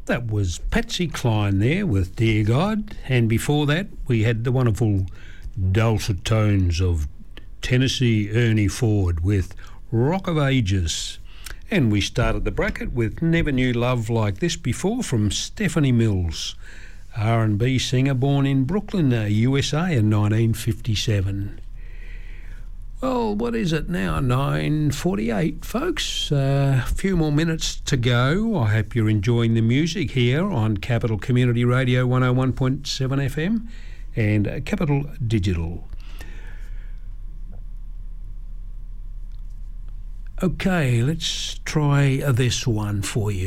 That was Patsy Cline there with Dear God, and before that we had the wonderful dulcet tones of Tennessee Ernie Ford with Rock of Ages. And we started the bracket with Never Knew Love Like This Before from Stephanie Mills, R&B singer born in Brooklyn, USA in 1957. Well, what is it now? 9:48, folks. A few more minutes to go. I hope you're enjoying the music here on Capital Community Radio 101.7 FM and Capital Digital. Okay, let's try this one for you.